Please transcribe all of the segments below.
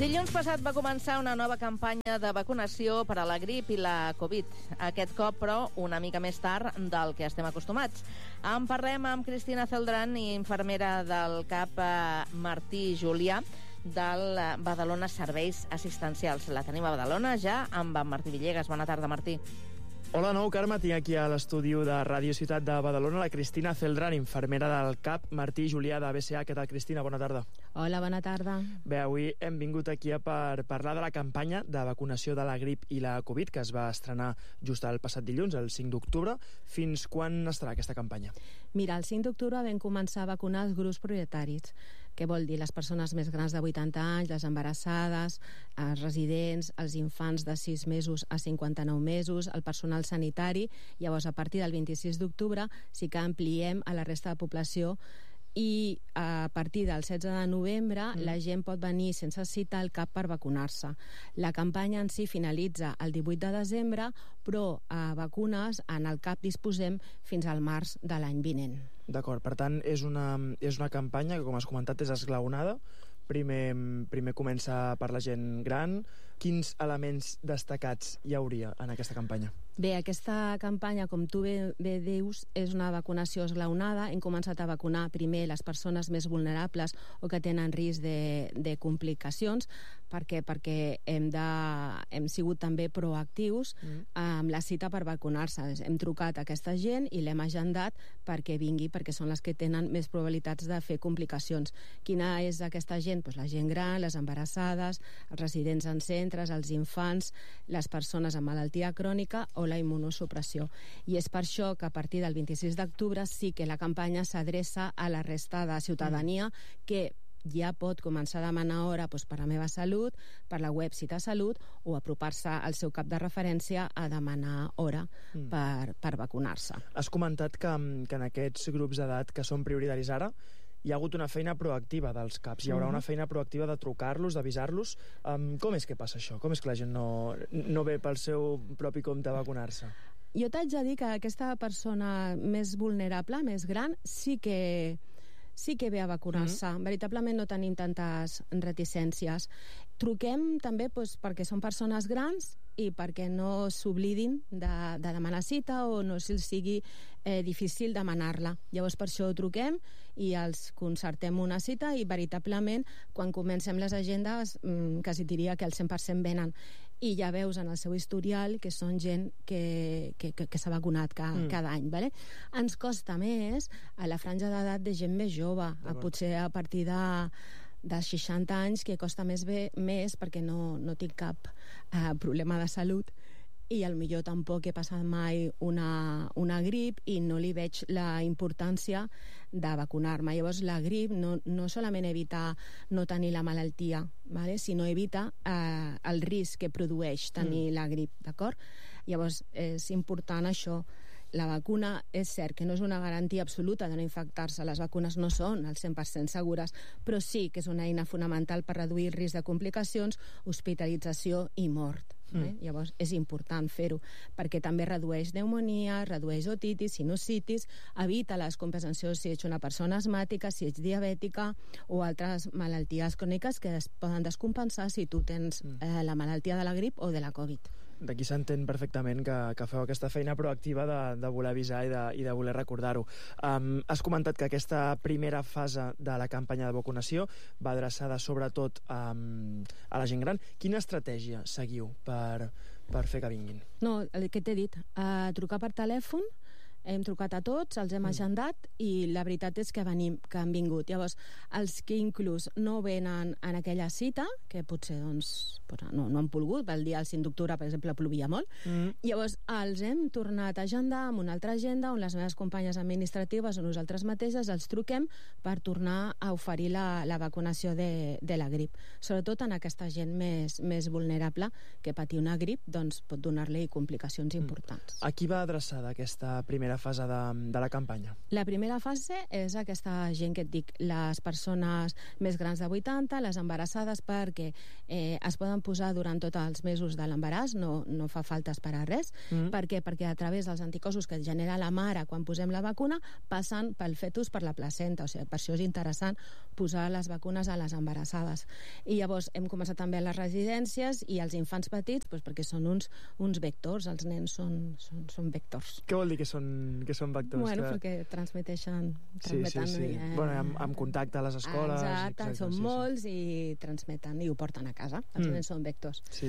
Dilluns passat va començar una nova campanya de vacunació per a la grip i la Covid. Aquest cop, però, una mica més tard del que estem acostumats. En parlem amb Cristina Celdran, infermera del CAP Martí Julià, del Badalona Serveis Assistencials. La tenim a Badalona ja amb en Martí Villegas. Bona tarda, Martí. Hola, nou, Carme. Tinc aquí a l'estudi de Ràdio Ciutat de Badalona la Cristina Celdran, infermera del CAP Martí Julià de BCA. Què tal, Cristina? Bona tarda. Hola, bona tarda. Bé, avui hem vingut aquí per parlar de la campanya de vacunació de la grip i la Covid que es va estrenar just el passat dilluns, el 5 d'octubre. Fins quan estarà aquesta campanya? Mira, el 5 d'octubre vam començar a vacunar els grups prioritaris. Què vol dir? Les persones més grans de 80 anys, les embarassades, els residents, els infants de 6 mesos a 59 mesos, el personal sanitari. Llavors, a partir del 26 d'octubre sí que ampliem a la resta de població i a partir del 16 de novembre la gent pot venir sense cita al CAP per vacunar-se. La campanya en si finalitza el 18 de desembre, però a vacunes en el CAP disposem fins al març de l'any vinent. D'acord, per tant, és una campanya que, com has comentat, és esglaonada. Primer comença per la gent gran. Quins elements destacats hi hauria en aquesta campanya? Bé, aquesta campanya, com tu bé dius, és una vacunació esglaonada. Hem començat a vacunar primer les persones més vulnerables o que tenen risc de complicacions. Per què? Perquè hem sigut també proactius amb la cita per vacunar-se. Hem trucat a aquesta gent i l'hem agendat perquè vingui, perquè són les que tenen més probabilitats de fer complicacions. Quina és aquesta gent? Pues la gent gran, les embarassades, els residents en centres, els infants, les persones amb malaltia crònica o la immunosupressió. I és per això que a partir del 26 d'octubre sí que la campanya s'adreça a la resta de ciutadania que ja pot començar a demanar hora per la meva salut, per la web Cita Salut, o apropar-se al seu cap de referència a demanar hora per vacunar-se. Has comentat que en aquests grups d'edat que són prioritaris ara hi ha hagut una feina proactiva dels CAPs. Hi haurà una feina proactiva de trucar-los, d'avisar-los. Com és que passa això? Com és que la gent no ve pel seu propi compte a vacunar-se? Jo t'haig de dir que aquesta persona més vulnerable, més gran, sí que ve a vacunar-se. Veritablement no tenim tantes reticències. Truquem també perquè són persones grans i perquè no s'oblidin de demanar cita o no se'ls sigui difícil demanar-la. Llavors per això truquem i els concertem una cita i veritablement quan comencem les agendes quasi diria que el 100% venen i ja veus en el seu historial que són gent que s'ha vacunat cada any. Vale? Ens costa més a la franja d'edat de gent més jove, potser a partir de 60 anys, que costa més perquè no tinc cap problema de salut i potser tampoc he passat mai una grip i no li veig la importància de vacunar-me. Llavors la grip no solament evita no tenir la malaltia, ¿vale? Sinó evita el risc que produeix tenir la grip, d'acord? Llavors és important això. La vacuna és cert que no és una garantia absoluta de no infectar-se, les vacunes no són al 100% segures, però sí que és una eina fonamental per reduir el risc de complicacions, hospitalització i mort. Llavors és important fer-ho perquè també redueix pneumonia, redueix otitis, sinusitis, evita les compensacions si ets una persona asmàtica, si ets diabètica o altres malalties cròniques que es poden descompensar si tu tens la malaltia de la grip o de la Covid. D'aquí s'entén perfectament que feu aquesta feina proactiva de voler avisar i de voler recordar-ho. Has comentat que aquesta primera fase de la campanya de vacunació va adreçada sobretot a la gent gran. Quina estratègia seguiu per fer que vinguin? No, el que t'he dit, trucar per telèfon, hem trucat a tots, els hem agendat i la veritat és que han vingut. Llavors, els que inclús no venen en aquella cita, que potser no han volgut, el dia del 5 d'octubre, per exemple, plovia molt, llavors els hem tornat a agendar amb una altra agenda on les meves companyes administratives o nosaltres mateixes els truquem per tornar a oferir la vacunació de la grip. Sobretot en aquesta gent més vulnerable que patir una grip pot donar-li complicacions importants. A qui va adreçada aquesta primera primera fase de la campanya? La primera fase és aquesta gent que et dic, les persones més grans de 80, les embarassades, perquè es poden posar durant tots els mesos de l'embaràs, no fa falta esperar res. Per què? Perquè a través dels anticossos que genera la mare quan posem la vacuna passen pel fetus per la placenta, o sigui, per això és interessant posar les vacunes a les embarassades. I llavors hem començat també a les residències i als infants petits, doncs perquè són uns vectors, els nens són vectors. Què vol dir que són vectors? Bueno, perquè transmeten... Sí. Bueno, amb contacte a les escoles... Exacte, són molts i transmeten i ho porten a casa. Els nens són vectors. Sí.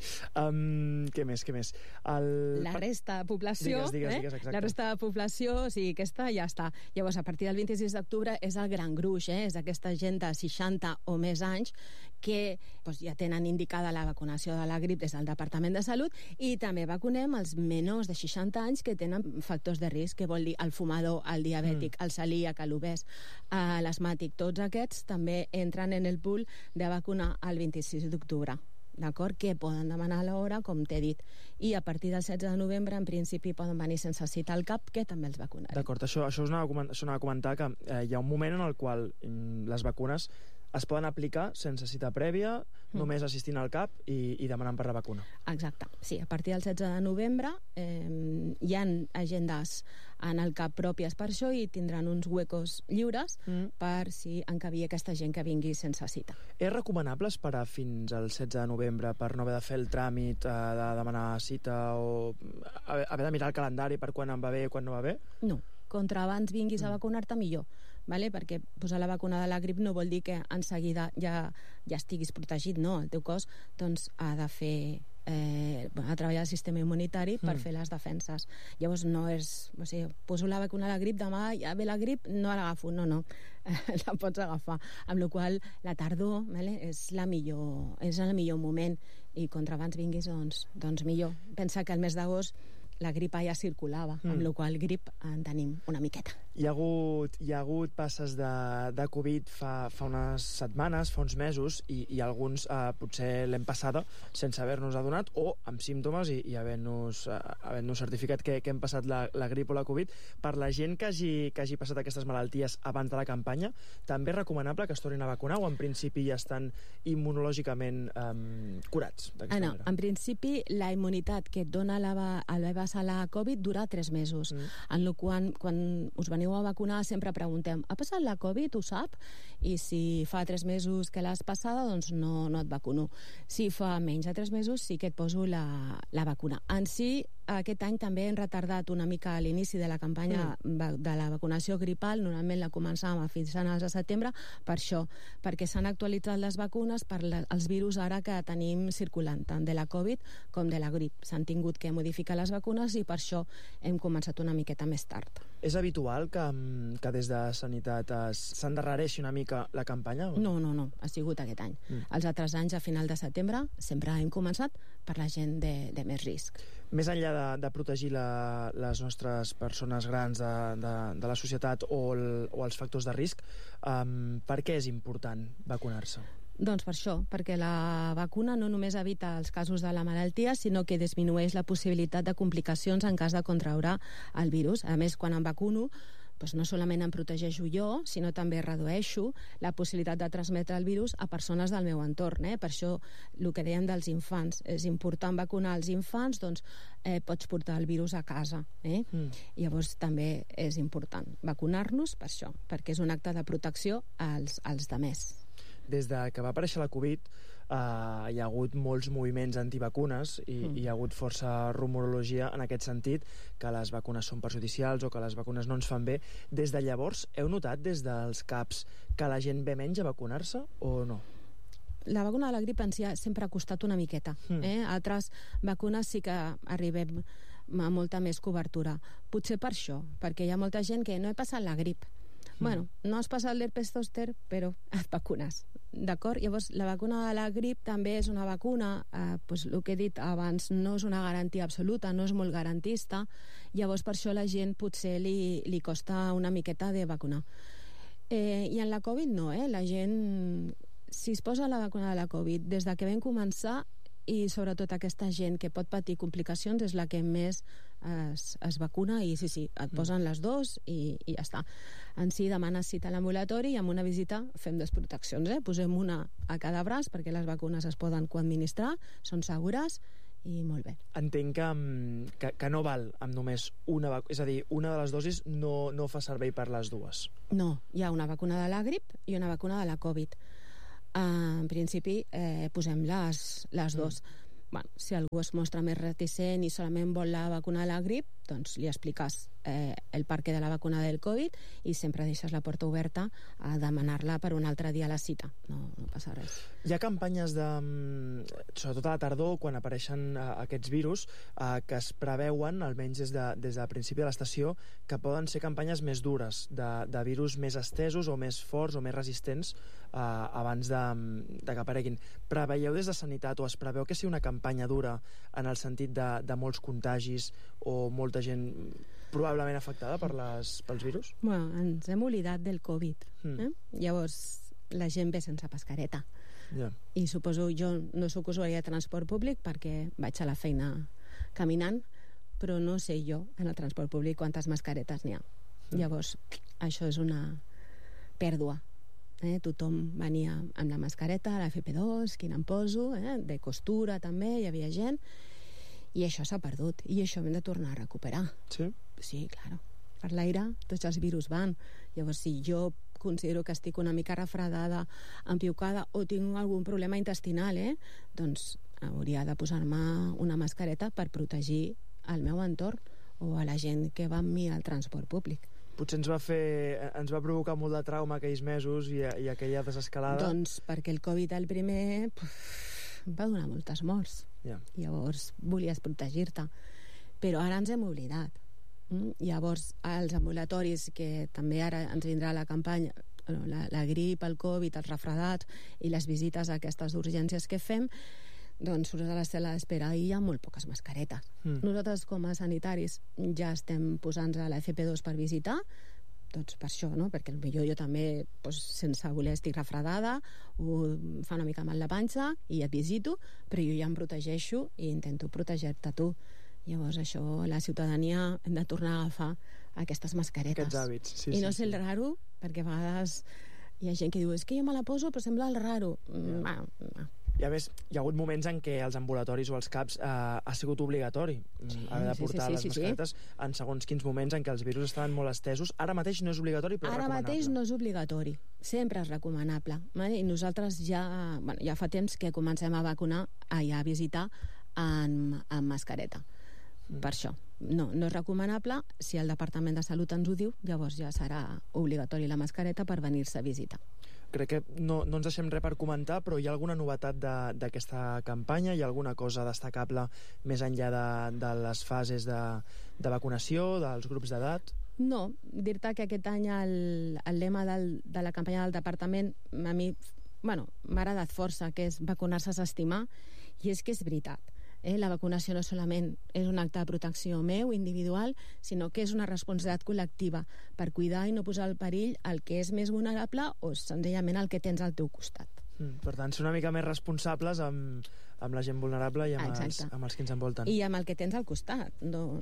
Què més? La resta de població... Digues, exacte. La resta de població, o sigui, aquesta ja està. Llavors, a partir del 26 d'octubre és el gran gruix, és aquesta gent de 60 o més anys que ja tenen indicada la vacunació de la grip des del Departament de Salut, i també vacunem els menors de 60 anys que tenen factors de risc, que vol dir el fumador, el diabètic, el celíac, l'obès, l'asmàtic. Tots aquests també entren en el pool de vacunar el 26 d'octubre. D'acord? Que poden demanar a l'hora, com t'he dit. I a partir del 16 de novembre, en principi, poden venir sense cita al CAP, que també els vacunarem. D'acord, això us anava a comentar que hi ha un moment en el qual les vacunes es poden aplicar sense cita prèvia, només assistint al CAP i demanant per la vacuna. Exacte, sí. A partir del 16 de novembre hi ha agendes en el CAP pròpies per això i tindran uns huecos lliures per si encabir aquesta gent que vingui sense cita. És recomanable esperar fins al 16 de novembre per no haver de fer el tràmit de demanar cita o haver de mirar el calendari per quan em va bé i quan no va bé? No. Contra abans vinguis a vacunar-te, millor. Vale? Perquè posar la vacuna de la grip no vol dir que en seguida ja estiguis protegit, no. El teu cos ha de fer a treballar el sistema immunitari per fer les defenses. Llavors no és... O sigui, poso la vacuna a la grip, demà ja ve la grip, no l'agafo. No. La pots agafar. Amb la qual la tardor és el millor moment, i contra abans vinguis, doncs millor. Pensa que el mes d'agost la gripa ja circulava, amb la qual grip en tenim una miqueta. Hi ha hagut passes de Covid fa unes setmanes, fa uns mesos, i alguns potser l'hem passada sense haver-nos adonat o amb símptomes i havent-nos certificat que hem passat la grip o la Covid. Per la gent que hagi passat aquestes malalties abans de la campanya, també és recomanable que es tornin a vacunar o en principi ja estan immunològicament curats? No, en principi la immunitat que et dona haver passat la Covid dura 3 mesos. En la qual, quan us veniu a vacunar, sempre preguntem: ha passat la Covid, ho sap? I si fa 3 mesos que l'has passada, doncs no et vacuno. Si fa menys de 3 mesos, sí que et poso la vacuna. En si, aquest any també hem retardat una mica l'inici de la campanya de la vacunació gripal. Normalment la començàvem a finals de setembre, per això, perquè s'han actualitzat les vacunes per els virus ara que tenim circulant, tant de la Covid com de la grip. S'han tingut que modificar les vacunes i per això hem començat una miqueta més tard. És habitual que des de Sanitat s'endarrereixi una mica la campanya? No, ha sigut aquest any. Els altres anys, a final de setembre, sempre hem començat per la gent de més risc. Més enllà de protegir les nostres persones grans de la societat o els factors de risc, per què és important vacunar-se? Doncs per això, perquè la vacuna no només evita els casos de la malaltia, sinó que disminueix la possibilitat de complicacions en cas de contraure el virus. A més, quan em vacuno, doncs no solament em protegeixo jo, sinó també redueixo la possibilitat de transmetre el virus a persones del meu entorn. Per això, el que dèiem dels infants, és important vacunar els infants, doncs pots portar el virus a casa. Llavors també és important vacunar-nos per això, perquè és un acte de protecció als demés. Des que va aparèixer la Covid hi ha hagut molts moviments antivacunes i hi ha hagut força rumorologia en aquest sentit, que les vacunes són perjudicials o que les vacunes no ens fan bé. Des de llavors, heu notat des dels CAPs que la gent ve menys a vacunar-se o no? La vacuna de la grip en si sempre ha costat una miqueta. Altres vacunes sí que arribem a molta més cobertura. Potser per això, perquè hi ha molta gent que no he passat la grip. Bueno, no has passat l'herpes zòster, però et vacunes. D'acord? Llavors, la vacuna de la grip també és una vacuna, el que he dit abans, no és una garantia absoluta, no és molt garantista, llavors per això la gent potser li costa una miqueta de vacunar. I en la Covid no, la gent, si es posa la vacuna de la Covid, des de que vam començar, i sobretot aquesta gent que pot patir complicacions és la que més es vacuna i sí, et posen les dos i ja està. En si demanes cita a l'ambulatori i amb una visita fem desproteccions, posem una a cada braç perquè les vacunes es poden coadministrar, són segures i molt bé. Entenc que no val amb només una vacuna, és a dir, una de les dosis no fa servei per les dues. No, hi ha una vacuna de la grip i una vacuna de la Covid. En principi posem les dues. Bueno, si algú es mostra més reticent i solament vol la vacuna de la grip, doncs li expliques el perquè de la vacuna del Covid i sempre deixes la porta oberta a demanar-la per un altre dia a la cita. No passa res. Hi ha campanyes sobretot a la tardor, quan apareixen aquests virus, que es preveuen, almenys des del principi de l'estació, que poden ser campanyes més dures, de virus més estesos o més forts o més resistents abans de que apareguin. Preveieu des de Sanitat o es preveu que sigui una campanya dura en el sentit de molts contagis o molta gent probablement afectada pels virus? Bueno, ens hem oblidat del Covid. Llavors, la gent ve sense mascareta. Yeah. I suposo, jo no soc usuària de transport públic perquè vaig a la feina caminant, però no sé jo en el transport públic quantes mascaretes n'hi ha. Llavors, això és una pèrdua. Tothom venia amb la mascareta, la FP2, quina em poso, de costura també, hi havia gent, i això s'ha perdut, i això hem de tornar a recuperar. Sí? Sí, clar. Per l'aire tots els virus van. Llavors, si jo considero que estic una mica refredada, empiucada o tinc algun problema intestinal, doncs hauria de posar-me una mascareta per protegir el meu entorn o a la gent que va amb mi al transport públic. Potser ens va provocar molt de trauma aquells mesos i aquella desescalada. Doncs perquè el Covid, el primer, va donar moltes morts. Yeah. Llavors volies protegir-te. Però ara ens hem oblidat. Llavors, als ambulatoris, que també ara ens vindrà la campanya, la grip, el Covid, els refredats i les visites a aquestes urgències que fem, doncs surts a la sala d'espera i hi ha molt poques mascaretes. Nosaltres, com a sanitaris, ja estem posant-nos a la FP2 per visitar, doncs per això, no? Perquè potser jo també, sense voler, estic refredada, o fa una mica mal la panxa i et visito, però jo ja em protegeixo i intento protegir-te tu. Llavors, això, la ciutadania hem de tornar a agafar aquestes mascaretes. Aquests hàbits, sí. I no sé el raro, perquè a vegades hi ha gent que diu, és que jo me la poso però sembla el raro. No. I a més, hi ha hagut moments en què els ambulatoris o els CAPs ha sigut obligatori haver de portar les mascaretes en segons quins moments en què els virus estaven molt estesos. Ara mateix no és obligatori, però ara recomanable. Mateix no és obligatori, sempre és recomanable. I nosaltres ja fa temps que comencem a vacunar, a visitar amb mascareta. Per això. No és recomanable. Si el Departament de Salut ens ho diu, llavors ja serà obligatori la mascareta per venir-se a visitar. Crec que no ens deixem res per comentar, però hi ha alguna novetat d'aquesta campanya? Hi ha alguna cosa destacable més enllà de les fases de vacunació, dels grups d'edat? No, dir-te que aquest any el lema de la campanya del Departament a mi m'ha agradat força, que és vacunar-se és estimar, i és que és veritat. La vacunació no solament és un acte de protecció meu, individual, sinó que és una responsabilitat col·lectiva per cuidar i no posar en perill el que és més vulnerable o senzillament el que tens al teu costat. Per tant, ser una mica més responsables amb la gent vulnerable i amb els que ens envolten. I amb el que tens al costat.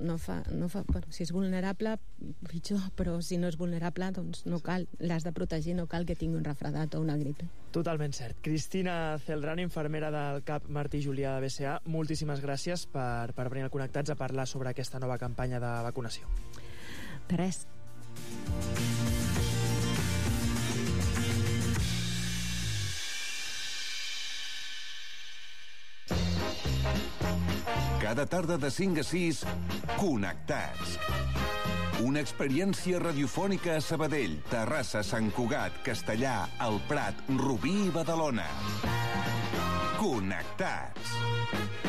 Si és vulnerable, pitjor, però si no és vulnerable, doncs no cal. L'has de protegir, no cal que tingui un refredat o una grip. Totalment cert. Cristina Celdrán, infermera del CAP Martí Julià de BCA, moltíssimes gràcies per venir al Connectats a parlar sobre aquesta nova campanya de vacunació. De res. Cada tarda de 5 a 6, Connectats. Una experiència radiofònica a Sabadell, Terrassa, Sant Cugat, Castellà, El Prat, Rubí i Badalona. Connectats.